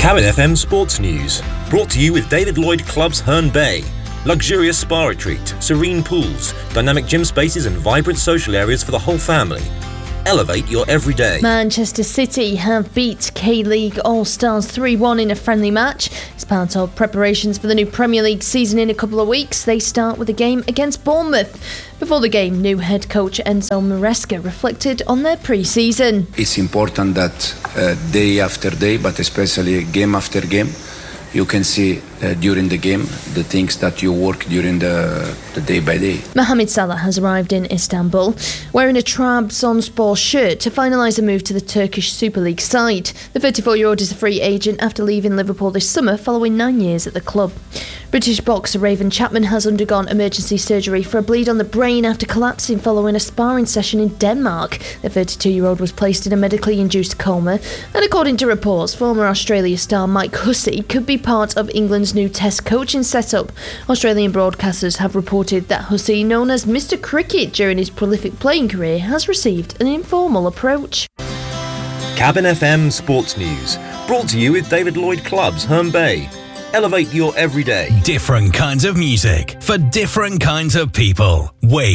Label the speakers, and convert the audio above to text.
Speaker 1: Cabin FM Sports News, brought to you with David Lloyd Clubs Herne Bay. Luxurious spa retreat, serene pools, dynamic gym spaces and vibrant social areas for the whole family. Elevate your everyday.
Speaker 2: Manchester City have beat K-League All-Stars 3-1 in a friendly match. As part of preparations for the new Premier League season in a couple of weeks, they start with a game against Bournemouth. Before the game, new head coach Enzo Maresca reflected on their pre-season.
Speaker 3: It's important that day after day, but especially game after game, you can see during the game the things that you work during the day by day.
Speaker 2: Mohamed Salah has arrived in Istanbul wearing a Trabzonspor shirt to finalise a move to the Turkish Super League side. The 34-year-old is a free agent after leaving Liverpool this summer following 9 years at the club. British boxer Raven Chapman has undergone emergency surgery for a bleed on the brain after collapsing following a sparring session in Denmark. The 32-year-old was placed in a medically induced coma, and according to reports, former Australia star Mike Hussey could be part of England's new Test coaching setup. Australian broadcasters have reported that Hussey, known as Mr. Cricket during his prolific playing career, has received an informal approach.
Speaker 1: Cabin FM Sports News, brought to you with David Lloyd Clubs Herne Bay. Elevate your everyday.
Speaker 4: Different kinds of music for different kinds of people. Wave.